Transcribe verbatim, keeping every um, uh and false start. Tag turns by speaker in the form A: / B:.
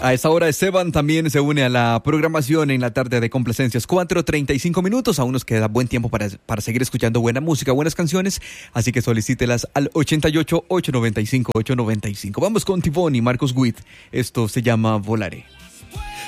A: A esta hora Esteban también se une a la programación en la tarde de Complacencias. cuatro treinta y cinco minutos, aún nos queda buen tiempo para, para seguir escuchando buena música, buenas canciones, así que solicítelas al ochenta y ocho, ochocientos noventa y cinco, ochocientos noventa y cinco. Vamos con Tivón y Marcos Witt, esto se llama Volaré.